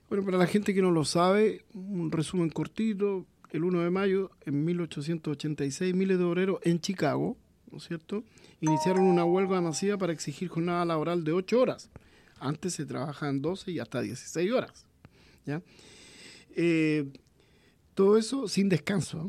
Bueno, para la gente que no lo sabe, un resumen cortito. El 1 de mayo, en 1886, miles de obreros en Chicago, ¿no es cierto?, iniciaron una huelga masiva para exigir jornada laboral de 8 horas. Antes se trabajaban 12 y hasta 16 horas. ¿Ya? Todo eso sin descanso.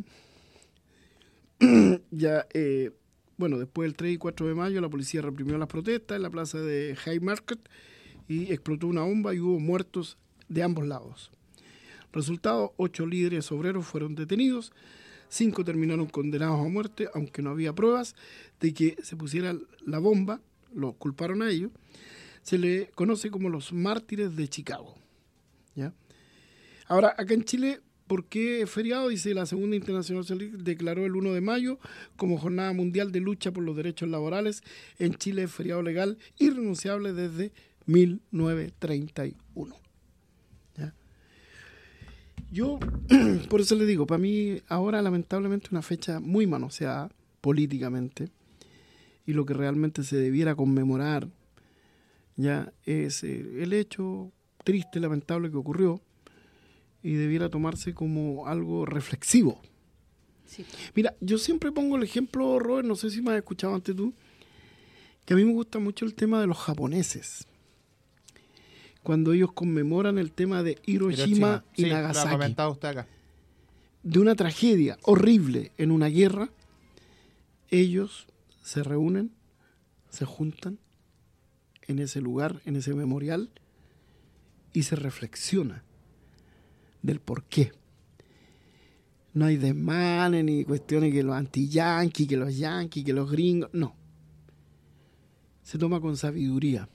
Bueno, después del 3 y 4 de mayo, la policía reprimió las protestas en la plaza de Haymarket y explotó una bomba y hubo muertos de ambos lados. Resultado, 8 líderes obreros fueron detenidos, 5 terminaron condenados a muerte, aunque no había pruebas de que se pusiera la bomba, los culparon a ellos. Se le conoce como los mártires de Chicago. ¿Ya? Ahora, acá en Chile, ¿por qué es feriado? Dice la Segunda Internacional Socialista declaró el 1 de mayo como Jornada Mundial de Lucha por los Derechos Laborales. En Chile es feriado legal irrenunciable desde 1931. ¿Ya? Yo, por eso le digo, para mí ahora lamentablemente una fecha muy manoseada políticamente, y lo que realmente se debiera conmemorar ya es el hecho triste, lamentable que ocurrió, y debiera tomarse como algo reflexivo. Sí. Mira, yo siempre pongo el ejemplo, Robert, no sé si me has escuchado antes tú, que a mí me gusta mucho el tema de los japoneses. Cuando ellos conmemoran el tema de Hiroshima y Nagasaki. Lo ha comentado usted acá. De una tragedia horrible en una guerra, ellos se reúnen, se juntan en ese lugar, en ese memorial, y se reflexiona del por qué. No hay desmanes ni cuestiones que los anti-yanquis, que los yanquis, que los gringos, no. Se toma con sabiduría.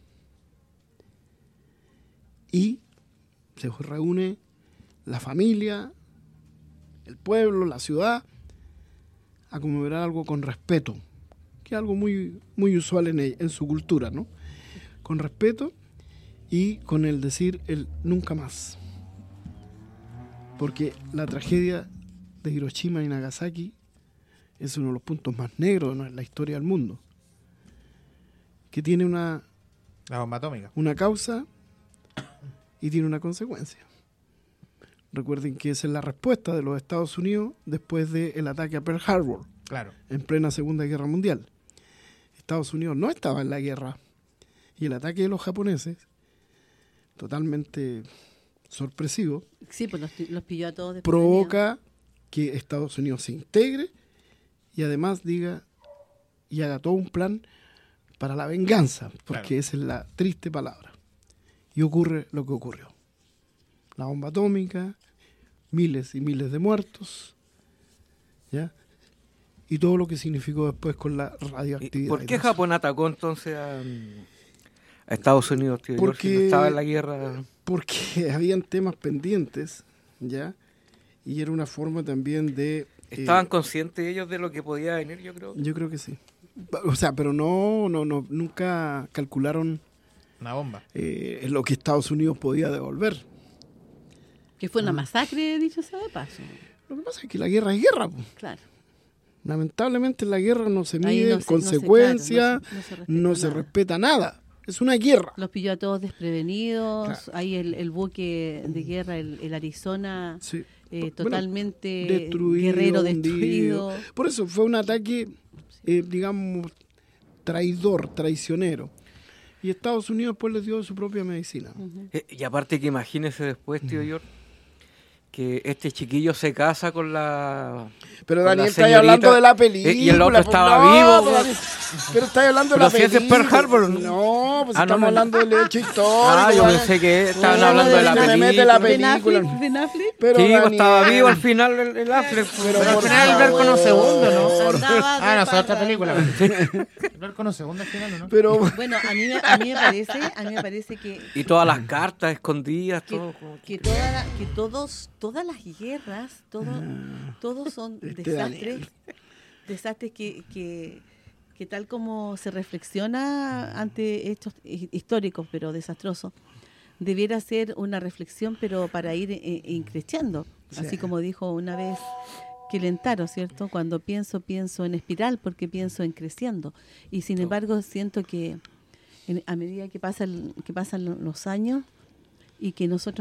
Y se reúne la familia, el pueblo, la ciudad, a conmemorar algo con respeto, que es algo muy, muy usual en su cultura, ¿no? Con respeto y con el decir el nunca más. Porque la tragedia de Hiroshima y Nagasaki es uno de los puntos más negros de la historia del mundo, que tiene la bomba atómica, una causa y tiene una consecuencia. Recuerden que esa es la respuesta de los Estados Unidos después del ataque a Pearl Harbor, claro, en plena Segunda Guerra Mundial. Estados Unidos no estaba en la guerra, y el ataque de los japoneses, totalmente sorpresivo, sí, pues los pilló a todos, provoca que Estados Unidos se integre y además diga y haga todo un plan para la venganza, porque claro, esa es la triste palabra. Y ocurre lo que ocurrió. La bomba atómica, miles y miles de muertos, ¿ya? Y todo lo que significó después con la radioactividad. ¿Por qué Japón atacó entonces a Estados Unidos, tío? Porque no estaba en la guerra. Porque habían temas pendientes, ¿ya? Y era una forma también de... ¿Estaban conscientes ellos de lo que podía venir, yo creo? Yo creo que sí. O sea, pero nunca calcularon una bomba. Lo que Estados Unidos podía devolver. Que fue una masacre, dicho sea de paso. Lo que pasa es que la guerra es guerra, pues. Claro. Lamentablemente en la guerra no se mide consecuencias, no se respeta nada. Es una guerra. Los pilló a todos desprevenidos. Claro. Ahí el buque de guerra, el Arizona, sí. Totalmente destruido, guerrero destruido. Por eso fue un ataque, digamos, traicionero. Y Estados Unidos pues les dio su propia medicina. Uh-huh. Y aparte que imagínese después, tío George, que este chiquillo se casa con la... Pero Daniel, está hablando de la película. Y el otro estaba vivo. Pero está hablando de la película. Pero si es Pearl Harbor. No, pues estamos hablando del hecho histórico. Yo pensé que estaban hablando de la película. Mete la película. ¿Ben Affleck? Pero sí, Daniel, estaba vivo al final el Affleck. Pero al final el Berco no segundo, ¿no? No, es otra película. El Berco no segundo al final, ¿no? Pero bueno, a mí me parece que... Y todas las cartas escondidas, todo. Que todas las guerras, todos son desastres que tal como se reflexiona ante hechos históricos pero desastrosos, debiera ser una reflexión pero para ir increciendo, sí. Así como dijo una vez Kelentaro, ¿cierto? Cuando pienso en espiral porque pienso en creciendo, y sin embargo siento que a medida que pasan los años y que nosotros